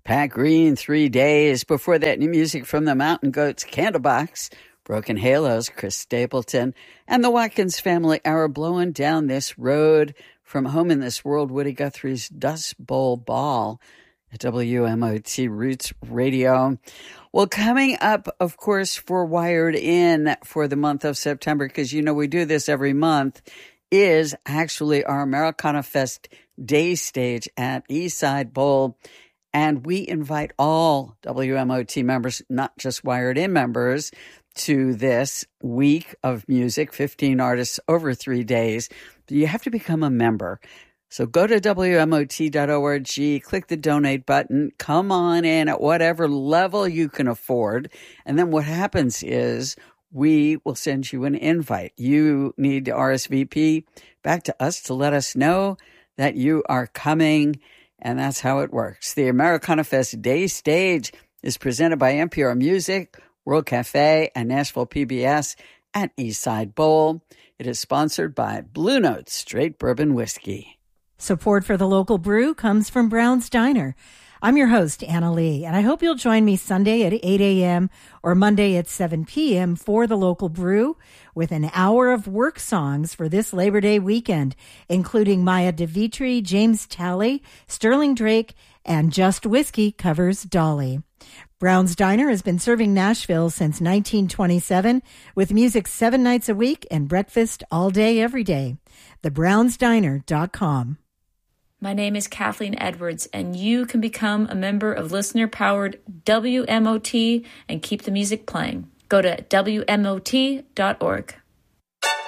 Pat Green, 3 Days. Before that, new music from the Mountain Goats, Candlebox, Broken Halos, Chris Stapleton, and the Watkins Family Hour, Blowing Down This Road. From Home in This World, Woody Guthrie's Dust Bowl Ball at WMOT Roots Radio. Well, coming up, of course, for Wired In for the month of September, because you know we do this every month, is actually our Americana Fest Day Stage at Eastside Bowl. And we invite all WMOT members, not just Wired In members, to this week of music, 15 artists over 3 days. You have to become a member. So go to WMOT.org, click the donate button, come on in at whatever level you can afford. And then what happens is we will send you an invite. You need to RSVP back to us to let us know that you are coming. And that's how it works. The Americana Fest Day Stage is presented by NPR Music, World Cafe, and Nashville PBS at Eastside Bowl. It is sponsored by Blue Note Straight Bourbon Whiskey. Support for the local brew comes from Brown's Diner. I'm your host, Anna Lee, and I hope you'll join me Sunday at 8 a.m. or Monday at 7 p.m. for the local brew with an hour of work songs for this Labor Day weekend, including Maya DeVitri, James Talley, Sterling Drake, and Just Whiskey covers Dolly. Brown's Diner has been serving Nashville since 1927 with music 7 nights a week and breakfast all day, every day. TheBrownsDiner.com. My name is Kathleen Edwards, and you can become a member of listener-powered WMOT and keep the music playing. Go to WMOT.org.